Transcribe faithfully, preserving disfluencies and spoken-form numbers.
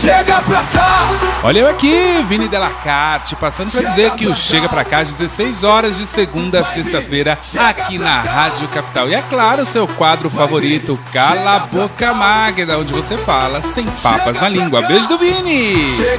Chega pra cá. Olha eu aqui, Vini Delacarte, passando pra dizer que o Chega Pra Cá às dezesseis horas de segunda a sexta-feira aqui na Rádio Capital. E é claro, o seu quadro favorito, Cala a Boca Magda, onde você fala sem papas na língua. Beijo do Vini!